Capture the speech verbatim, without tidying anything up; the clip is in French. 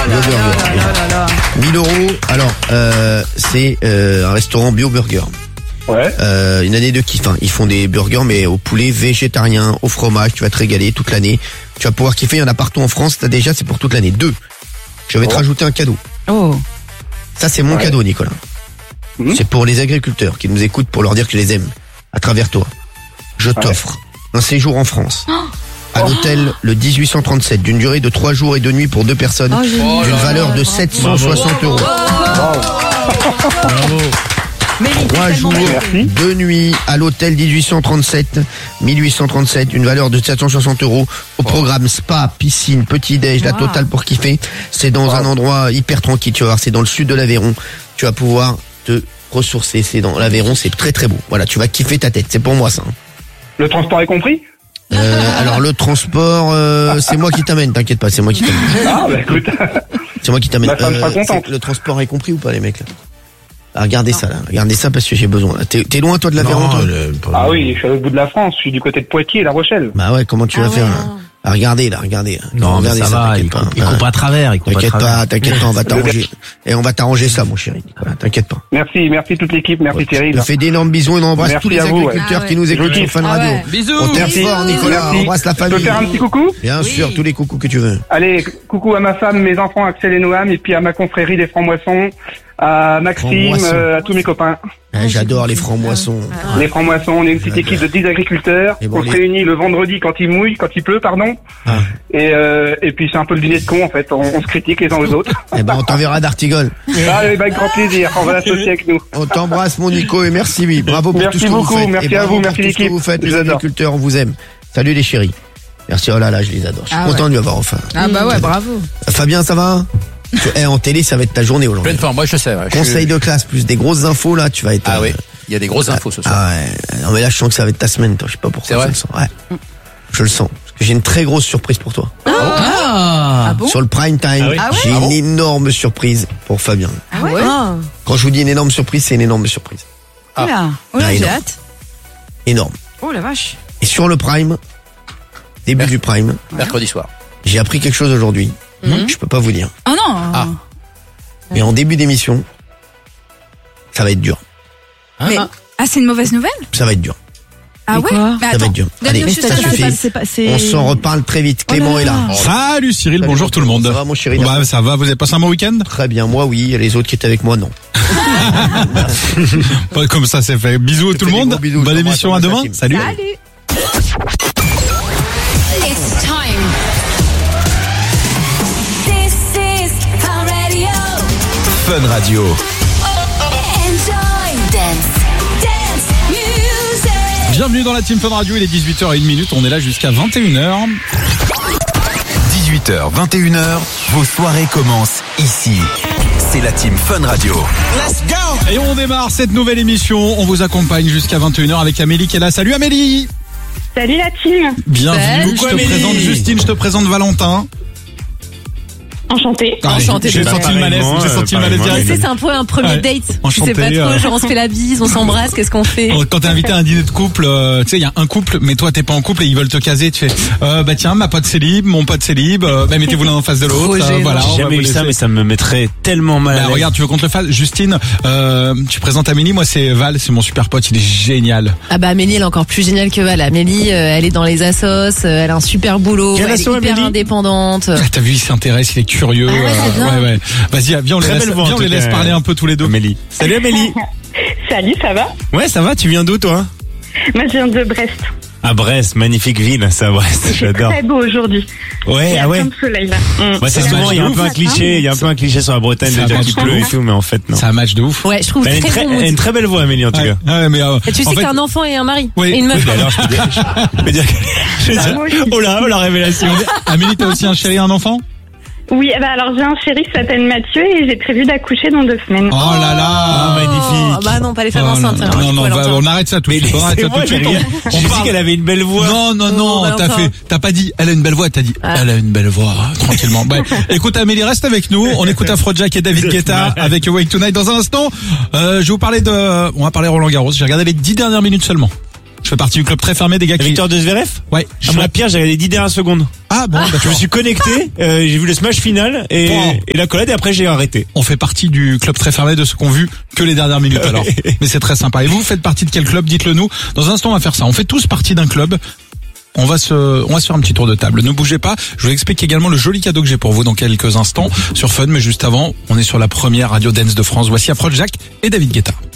là là là là. mille euros. Alors, euh, c'est euh, un restaurant bio burger. Ouais. Euh, une année de kiff. Hein. Ils font des burgers, mais au poulet végétarien, au fromage. Tu vas te régaler toute l'année. Tu vas pouvoir kiffer. Il y en a partout en France. T'as déjà, c'est pour toute l'année. Deux. Je vais Oh. te rajouter un cadeau. Oh. Ça, c'est mon Ouais. cadeau, Nicolas. Mmh. C'est pour les agriculteurs qui nous écoutent pour leur dire que je les aime à travers toi. Je t'offre un séjour en France. À l'hôtel le dix-huit cent trente-sept d'une durée de trois jours et deux nuits pour deux personnes Oh, génial. d'une valeur de Bravo. sept cent soixante euros. Mélie, Trois t'es tellement jours, belle. Merci. deux nuits à l'hôtel dix-huit cent trente-sept, mille huit cent trente-sept, une valeur de sept cent soixante euros. Au programme spa, piscine, petit-déj, la Wow. totale pour kiffer. C'est dans Wow. un endroit hyper tranquille, tu vas voir, c'est dans le sud de l'Aveyron. Tu vas pouvoir te ressourcer, c'est dans l'Aveyron, c'est très très beau. Voilà, tu vas kiffer ta tête, c'est pour moi ça. hein. Le transport est compris? Euh, alors le transport, euh, c'est moi qui t'amène, t'inquiète pas, c'est moi qui t'amène. Ah, bah écoute. C'est moi qui t'amène. Ma femme sera contente. c'est- le transport est compris ou pas les mecs là? Ah, regardez ça là, regardez ça parce que j'ai besoin. là. T'es, t'es loin toi de l'Aveyron toi? Ah oui, je suis à l'autre bout de la France, je suis du côté de Poitiers, La Rochelle. Bah ouais, comment tu vas Ah faire ouais, là? non. Ah, regardez là, regardez. Non, mais regardez ça va, t'inquiète il pas. coupe, il coupe pas à travers, il coupe pas à T'inquiète travers. pas, t'inquiète pas, on va t'arranger. Et on va t'arranger ça, mon chéri. Nicolas, t'inquiète pas. Merci, merci toute l'équipe, merci Thierry. Je te fais d'énormes bisous et on embrasse Merci tous les à vous, ouais. agriculteurs Ah ouais. qui nous écoutent Je sur Fun Ah Radio. ouais. Bisous. On t'aime Bisous. fort, Nicolas. Merci. Embrasse la Je peux famille. faire un petit coucou? Bien Oui. sûr, tous les coucous que tu veux. Allez, coucou à ma femme, mes enfants, Axel et Noam, et puis à ma confrérie des francs-moissons, à Maxime, Francs-moissons. euh, à tous mes copains. Ah, j'adore les francs-moissons. Ah. Les francs-moissons, on est une petite équipe de dix agriculteurs. Et bon, on les- se réunit le vendredi quand il mouille, quand il pleut, pardon. Ah. Et, euh, et puis c'est un peu le dîner de con en fait, on, on se critique les uns aux autres. Eh ben, on t'enverra d'Artigol. Ah, eh ben, avec grand plaisir, on va l'associer avec nous. On t'embrasse, mon Nico, et merci, oui. Bravo pour Merci tout ce que beaucoup, vous faites. merci et à bravo vous, pour merci tout ce que l'équipe. vous faites, Je les vous adore. agriculteurs, on vous aime. Salut les chéris. Merci, oh là là, je les adore. Je suis Ah content ouais. de lui avoir enfin. Ah bah ouais, bravo. Fabien, ça va? Eh, en télé, ça va être ta journée aujourd'hui. Pleine forme, moi je sais. ouais, je Conseil suis- de classe, plus des grosses infos, là, tu vas être... Ah euh, oui, il y a des grosses infos ce soir. Ah ouais. Non mais là je sens que ça va être ta semaine, toi. Je sais pas pourquoi. C'est vrai je le sens. Ouais. Je le sens. Parce que j'ai une très grosse surprise pour toi. Ah, Ah bon? Sur le prime time, oui Ah ouais j'ai Ah une bon énorme surprise pour Fabien. Ah ouais? Quand je vous dis une énorme surprise, c'est une énorme surprise. Ah. Oula. Ah, Oula, j'ai énorme. hâte. Énorme. Oh la vache. Et sur le prime, début Merci. du prime, mercredi soir. j'ai appris quelque chose aujourd'hui. Mhm. Je peux pas vous dire. Oh non. Ah. Mais en début d'émission, ça va être dur. Mais, ah, c'est une mauvaise nouvelle? Ça va être dur. Ah Mais ouais? quoi Mais Ça va attends. être dur. Donne-nous Allez, juste ça la suffit. nouvelle. C'est pas, c'est... On s'en reparle très vite. Clément Oh là est là. là. Salut Cyril, Salut, bonjour tout le monde. Ça va mon chéri? Bah, ça va, vous avez passé un bon week-end? Très bien, moi oui, et les autres qui étaient avec moi non. Pas comme ça c'est fait. Bisous à Je tout te le fais des monde. gros bisous, Bonne je émission, à t'embrasse, demain. Maxime. Salut. Salut. It's time. This is Fun Radio. Fun Radio. Enjoy. Dance. Dance. Music. Bienvenue dans la Team Fun Radio, il est dix-huit heures trente, on est là jusqu'à vingt et une heures. dix-huit heures, vingt et une heures, vos soirées commencent ici. C'est la Team Fun Radio. Et on démarre cette nouvelle émission, on vous accompagne jusqu'à vingt et une heures avec Amélie qui est là. Salut Amélie. Salut la team. Bienvenue, Salut. je te Amélie. présente Justine, je te présente Valentin. Enchantée. Allez, Enchantée, J'ai déjà. senti le malaise, Pareillement, j'ai euh, senti le malaise pareillement. direct. C'est un peu un premier Ouais. date. Je Enchanté, sais pas trop, euh. genre on se fait la bise, on s'embrasse, qu'est-ce qu'on fait? Quand t'es invité à un dîner de couple, euh, tu sais, il y a un couple, mais toi t'es pas en couple et ils veulent te caser, tu fais, euh, bah tiens, ma pote célib, mon pote célib, euh, bah mettez-vous l'un en face de l'autre, Trop euh, gênant. voilà. on J'ai va jamais vous eu ça, laisser. mais ça me mettrait tellement mal à Bah, l'aise. regarde, tu veux qu'on te le fasse? Justine, euh, tu présentes Amélie, moi c'est Val, c'est mon super pote, il est génial. Ah bah Amélie elle est encore plus géniale que Val. Amélie euh, elle est dans les assos, euh, elle a un super boulot, Quelle elle est asso, hyper Amélie indépendante. Ah, t'as vu, il s'intéresse, il est curieux. Ah ouais, c'est bien. ouais, ouais. Vas-y, viens, on les Très laisse, belle voix, viens, en on les tout laisse cas. parler un peu tous les deux. Amélie. Salut Amélie. Salut, ça va? Ouais, ça va, tu viens d'où toi? Moi, je viens de Brest. À Brest, magnifique ville, ça Brest, C'est j'adore. très beau aujourd'hui. Ouais, Il y a ah ouais. plein de soleil là. Mm. Moi c'est Ça souvent, marche il y a de un ouf. peu un cliché, il y a un peu un cliché sur la Bretagne de Ça dire marche qu'il de pleut et ouf. tout, mais en fait non. C'est un match de ouf. Ouais, je trouve Elle a une très très, bon elle a mood. une très belle voix Amélie en tout Ouais, cas. ouais, mais, euh, Et tu en sais fait- qu'un enfant et un mari Oui. et une meuf. Oui, bah alors je peux dire, je peux dire, que- je peux dire- moi aussi. oh là, oh la révélation. Amélie, t'as aussi un chéri, un enfant? Oui, eh ben, alors j'ai un chéri qui s'appelle Mathieu et j'ai prévu d'accoucher dans deux semaines. Oh là là. Ah, magnifique. Oh, bah non, pas les femmes Oh, enceintes. non, alors, non, du coup, non, elle va- entend. on arrête ça tout de Mais suite. On arrête c'est ça tout moi, de j'ai suite. rien. On J'ai dit parle. qu'elle avait une belle voix. Non, non, Oh, non, Valentin. t'as fait, t'as pas dit, elle a une belle voix, t'as dit, Ah. elle a une belle voix, tranquillement. Bah, écoute, Amélie, reste avec nous. On écoute Afrojack et David Guetta avec Awake Tonight dans un instant. Euh, je vais vous parler de, on va parler Roland Garros. J'ai regardé les dix dernières minutes seulement. Je fais partie du club très fermé des gars La qui... victoire de Zverev? Ouais. Je Ah, suis- moi, Pierre, j'ai regardé les dix dernières secondes. Ah bon, Je me suis connecté, euh, j'ai vu le smash final et, Bon. et la collade et après j'ai arrêté. On fait partie du club très fermé de ceux qui ont vu que les dernières minutes alors. Mais c'est très sympa. Et vous, vous faites partie de quel club? Dites-le nous. Dans un instant, on va faire ça. On fait tous partie d'un club. On va se, on va se faire un petit tour de table. Ne bougez pas. Je vous explique également le joli cadeau que j'ai pour vous dans quelques instants sur Fun. Mais juste avant, on est sur la première radio dance de France. Voici Afrojack et David Guetta.